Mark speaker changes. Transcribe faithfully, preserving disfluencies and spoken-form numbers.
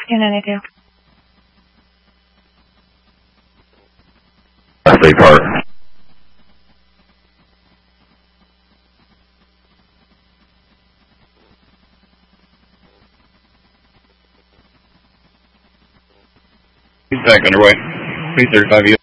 Speaker 1: sixteen ninety-two.
Speaker 2: State Park. He's back underway. three thirty-five U.